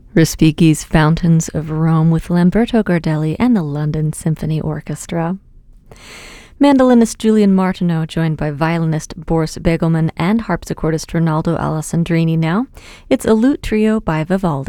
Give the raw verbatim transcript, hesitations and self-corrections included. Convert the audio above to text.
Respighi's Fountains of Rome with Lamberto Gardelli and the London Symphony Orchestra. Mandolinist Julian Martineau, joined by violinist Boris Begelman and harpsichordist Ronaldo Alessandrini now. It's a lute trio by Vivaldi.